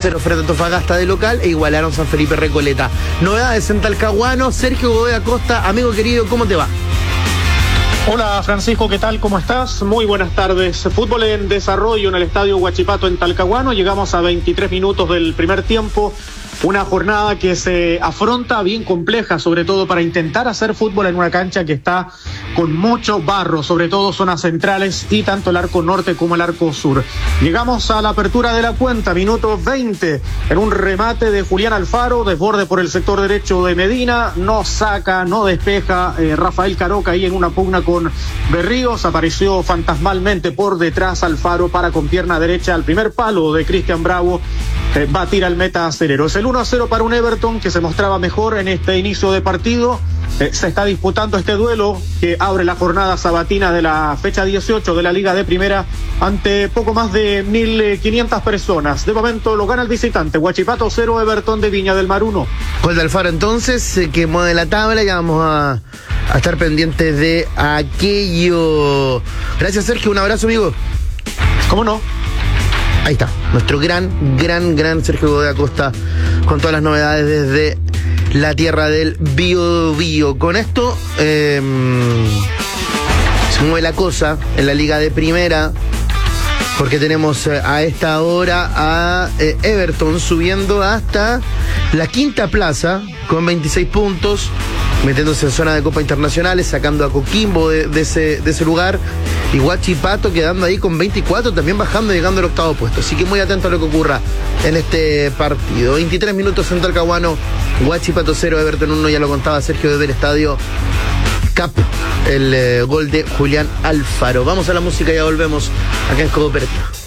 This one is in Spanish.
0 frente a Antofagasta de local e igualaron San Felipe Recoleta. Novedades en Talcahuano, Sergio Godoy Acosta, amigo querido, ¿cómo te va? Hola Francisco, ¿qué tal? ¿Cómo estás? Muy buenas tardes. Fútbol en desarrollo en el Estadio Huachipato en Talcahuano. Llegamos a 23 minutos del primer tiempo. Una jornada que se afronta bien compleja, sobre todo para intentar hacer fútbol en una cancha que está con mucho barro, sobre todo zonas centrales y tanto el arco norte como el arco sur. Llegamos a la apertura de la cuenta, minuto 20, en un remate de Julián Alfaro, desborde por el sector derecho de Medina, no saca, no despeja Rafael Caroca ahí en una pugna con Berríos, apareció fantasmalmente por detrás Alfaro para con pierna derecha al primer palo de Cristian Bravo, batir al meta acelero. Es el 1-0 para un Everton que se mostraba mejor en este inicio de partido. Se está disputando este duelo que abre la jornada sabatina de la fecha 18 de la Liga de Primera ante poco más de 1.500 personas. De momento lo gana el visitante, Huachipato 0, Everton de Viña del Mar 1. Gol de Alfaro entonces, que mueve la tabla, ya vamos a estar pendientes de aquello. Gracias Sergio, un abrazo amigo. ¿Cómo no? Ahí está, nuestro gran Sergio Godoy Acosta con todas las novedades desde la tierra del Biobío. Con esto se mueve la cosa en la Liga de Primera, porque tenemos a esta hora a Everton subiendo hasta la quinta plaza con 26 puntos, metiéndose en zona de Copa Internacionales, sacando a Coquimbo de ese lugar, y Huachipato quedando ahí con 24, también bajando y llegando al octavo puesto. Así que muy atento a lo que ocurra en este partido. 23 minutos en Talcahuano, Huachipato 0, Everton 1, ya lo contaba Sergio desde el estadio Cap, el gol de Julián Alfaro. Vamos a la música y ya volvemos acá en Codo Pereta.